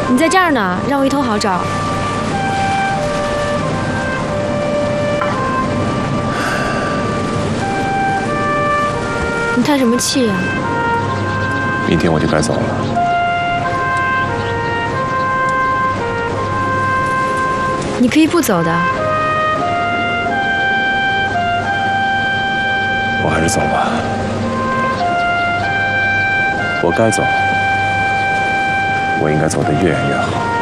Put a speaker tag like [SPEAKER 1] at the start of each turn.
[SPEAKER 1] 你在这儿呢，让我一头好找。你叹什么气呀？
[SPEAKER 2] 明天我就该走了。
[SPEAKER 1] 你可以不走的。
[SPEAKER 2] 我还是走吧。我该走，我应该走得越远越好。